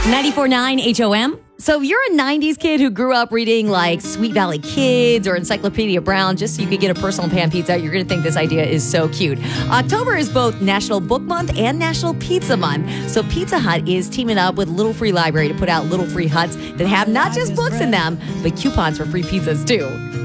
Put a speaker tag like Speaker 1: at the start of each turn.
Speaker 1: 94.9 HOM. So if you're a 90s kid who grew up reading like Sweet Valley Kids or Encyclopedia Brown just so you could get a personal pan pizza, you're going to think this idea is so cute. October is both National Book Month and National Pizza Month. So Pizza Hut is teaming up with Little Free Library to put out little free huts that have not just books in them, but coupons for free pizzas too.